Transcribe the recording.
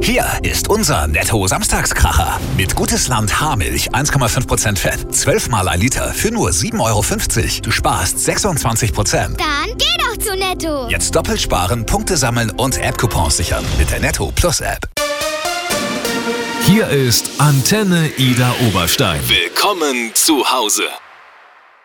Hier ist unser Netto-Samstagskracher. Mit Gutes Land Haarmilch 1,5% Fett, 12 mal ein Liter für nur 7,50 €. Du sparst 26%. Dann geh doch zu Netto. Jetzt doppelt sparen, Punkte sammeln und App-Coupons sichern mit der Netto Plus App. Hier ist Antenne Ida Oberstein. Willkommen zu Hause.